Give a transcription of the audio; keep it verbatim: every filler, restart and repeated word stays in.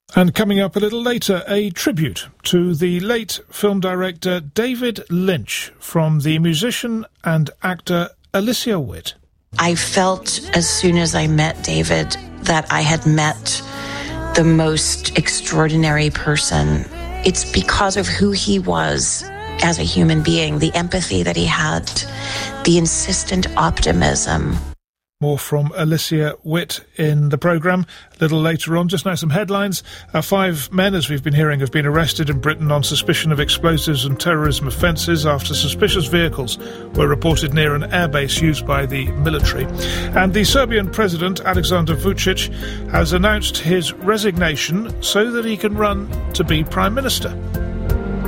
And coming up a little later, a tribute to the late film director David Lynch from the musician and actor Alicia Witt. I felt as soon as I met David that I had met the most extraordinary person. It's because of who he was as a human being, the empathy that he had, the insistent optimism. More from Alicia Witt in the programme a little later on. Just now, some headlines. Uh, five men, as we've been hearing, have been arrested in Britain on suspicion of explosives and terrorism offences after suspicious vehicles were reported near an airbase used by the military. And the Serbian President, Aleksandar Vučić, has announced his resignation so that he can run to be Prime Minister.